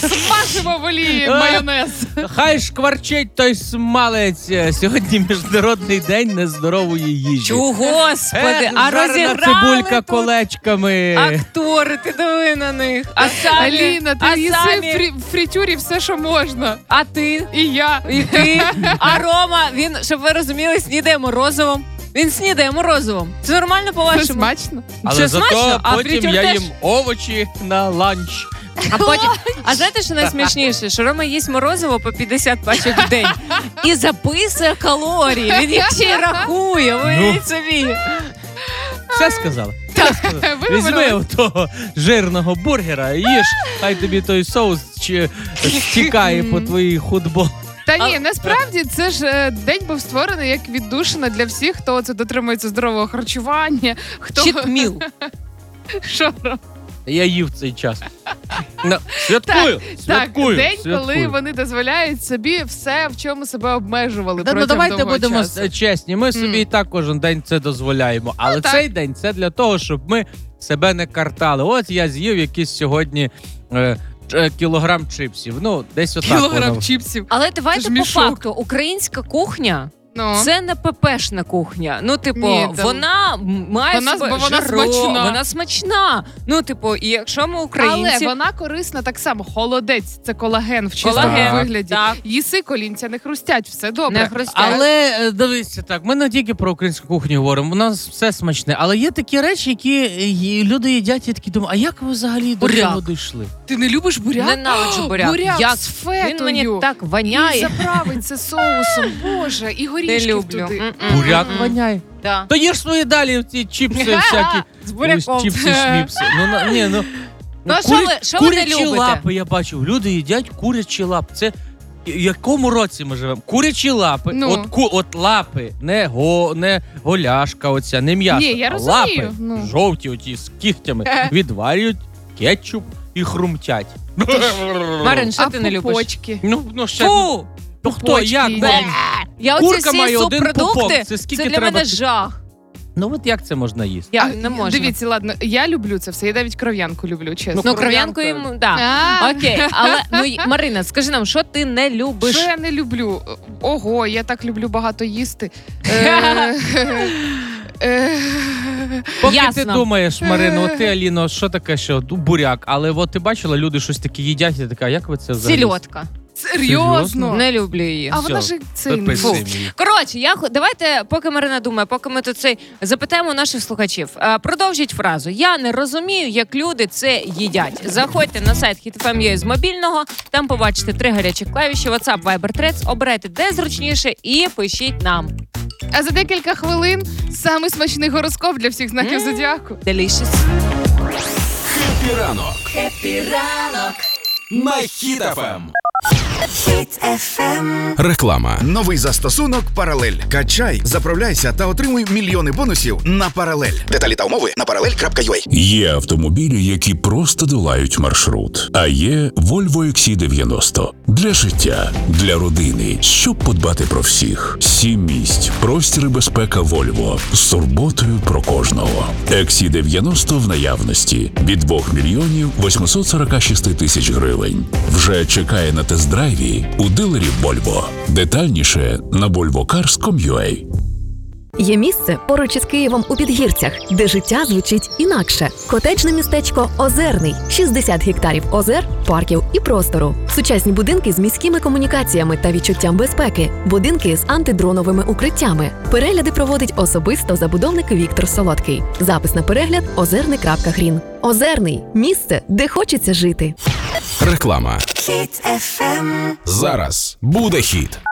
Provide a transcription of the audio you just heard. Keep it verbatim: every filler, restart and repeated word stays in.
Смажимо в олії майонез. Хай шкварчить той смалець. Сьогодні Міжнародний день нездорової їжі. Чу, господи, а розіграли цибулька тут колечками. актори, ти диви на них. А самі, Аліна, ти а їси самі, в фрі- в фритюрі все, що можна. а ти, І я. і ти. А Рома, він, щоб ви розуміли, снідає морозивом. Він снідає морозивом. Це нормально Це по-вашому? смачно. Але Це зато смачно, а потім фритюр я теж? їм овочі на ланч. А потім, а знаєте, що найсмішніше? Що Рома їсть морозиво по п'ятдесят пачок в день і записує калорії. Він їх ще й рахує, уявіть собі. Все сказала. Все сказала. Виговорила. Візьми того жирного бургера, їж, хай тобі той соус чи стікає по твоїй худболі. Та ні, насправді це ж е, день був створений як віддушина для всіх, хто це дотримується здорового харчування. Хто Чітміл. що робить. Я їв цей час. Ну, святкую, Так, святкую, день, святкую. коли вони дозволяють собі все, в чому себе обмежували Та, ну протягом давайте довгого будемо часу. чесні. Ми собі Мгм. і так кожен день це дозволяємо. Але Ну, так. цей день це для того, щоб ми себе не картали. От я з'їв якийсь сьогодні е, ч- кілограм чипсів. Ну, десь отак Кілограм воно. чіпсів. Але Це давайте ж по мішок. факту, українська кухня Ну. це не пепешна кухня. Ну, типу, Ні, там- вона має Вона- себе бо вона жиро, смачна. вона смачна. Ну, типу, і якщо ми Але українці... вона корисна так само. Холодець це колаген в чистому Колаген, вигляді. так. Їси, колінця не хрустять, все добре. Не хрустять. Але е, дивіться так, ми не тільки про українську кухню говоримо, у нас все смачне. Але є такі речі, які е, люди їдять і такі думають, а як ви взагалі до Буряк. цього дійшли? Ти не любиш буряк? Ненавиджу буряк. Буряк Як? з фетою. Він мені так І воняє. заправиться соусом, боже, і Не горішків люблю. туди. М-м. Буряк М-м. воняє. Да. То їж свої далі ці чіпси всякі. З буряком. Чіпси, шміпси. Ну, на- ні, ну, Ну, а що ви- що ви не курячі любите? лапи, я бачив. Люди їдять курячі лапи. Це в якому році ми живемо? Курячі лапи. Ну. От, ку, от лапи, не, го, не голяшка оця, не м'ясо. Ні, я а розумію, лапи, ну. жовті оті з кігтями, відварюють кетчуп і хрумтять. Марин, що А ти не любиш? пупочки? Ну, ну ще... Фу! Ну хто, пупочки як? їдять. Ну, Я оці Курка всі має один субпродукти, пупок. Це це, скільки для треба мене ти- жах. ну от як це можна їсти? Я А, не можу. Дивіться, ладно, я люблю це все. Я навіть кров'янку люблю, чесно. Ну, кров'янку йому, да. А. Окей, але ну й- Марина, скажи нам, що ти не любиш? Що я не люблю? Ого, я так люблю багато їсти. Е, е, Поки Ясно. ти думаєш, Марино, от ти, Аліно, що таке, що ну, буряк, але от ти бачила, люди щось таке їдять, і ти така, як ви це взагалі? Сільотка. Серйозно? Не люблю її. А вона Всьо, ж цей не Випиши фу. мені. Коротше, я хо- давайте, поки Марина думає, поки ми тут цей запитаємо наших слухачів. Е, Продовжіть фразу. Я не розумію, як люди це їдять. Заходьте на сайт хіт еф ем точка ю а з мобільного. Там побачите три гарячі клавіші: WhatsApp, Viber, Threads. Обирайте, де зручніше, і пишіть нам. А за декілька хвилин самий смачний гороскоп для всіх знаків М. зодіаку. Delicious. Хеппі ранок. Хеппі ранок. На Хіт еф ем. Реклама. Новий застосунок «Паралель». Качай, заправляйся та отримуй мільйони бонусів на «Паралель». Деталі та умови на паралель крапка ю а. Є автомобілі, які просто долають маршрут. А є Volvo ікс сі дев'яносто. Для життя, для родини, щоб подбати про всіх. Сім місць, простір і безпека Volvo. З турботою про кожного. ікс сі дев'яносто в наявності. Від двох мільйонів восьмисот сорок шість тисяч гривень. Вже чекає на тест-драйві у дилерів Volvo. Детальніше на volvo cars крапка ком крапка ю а. Є місце поруч із Києвом у Підгірцях, де життя звучить інакше. Котеджне містечко Озерний. шістдесят гектарів озер, парків і простору. Сучасні будинки з міськими комунікаціями та відчуттям безпеки. Будинки з антидроновими укриттями. Перегляди проводить особисто забудовник Віктор Солодкий. Запис на перегляд – озерний крапка грін. Озерний – місце, де хочеться жити. Реклама. Хіт еф ем. Зараз буде хіт.